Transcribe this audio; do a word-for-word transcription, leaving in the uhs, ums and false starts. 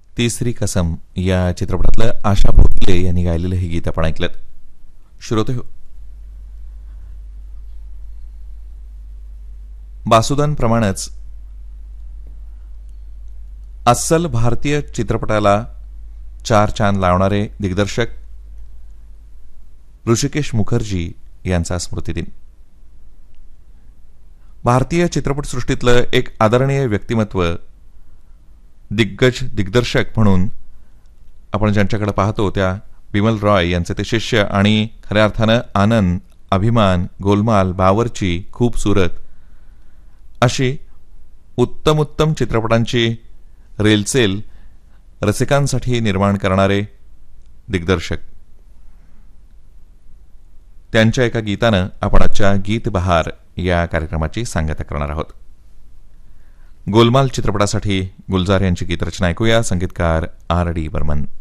तीसरी कसम या चित्रपटातलं आशा भोसले यांनी गायलेलं हे गीत आपण ऐकलं. श्रोते हो, बासुदांप्रमाणेच अस्सल भारतीय चित्रपटाला चार चांद लावणारे दिग्दर्शक ऋषिकेश मुखर्जी यांचा स्मृतिदिन. भारतीय चित्रपटसृष्टीतलं एक आदरणीय व्यक्तिमत्व, दिग्गज दिग्दर्शक म्हणून आपण ज्यांच्याकडे पाहतो त्या बिमल रॉय यांचे ते शिष्य आणि खऱ्या अर्थानं आनंद, अभिमान, गोलमाल, बावर्ची, खूबसूरत अशी उत्तम उत्तम चित्रपटांची रेलचेल रसिकांसाठी निर्माण करणारे दिग्दर्शक. त्यांच्या एका गीतानं आपण आजच्या गीत बहार या कार्यक्रमाची सांगता करणार आहोत. गोलमाल चित्रपटासाठी गुलजार यांची गीतरचना ऐकूया. संगीतकार आर डी बर्मन.